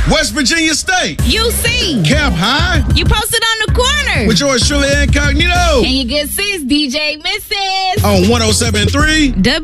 West Virginia State. UC. Camp High. You posted on the corner. With yours truly, Incognito. And your good sis, DJ Mrs. On 107.3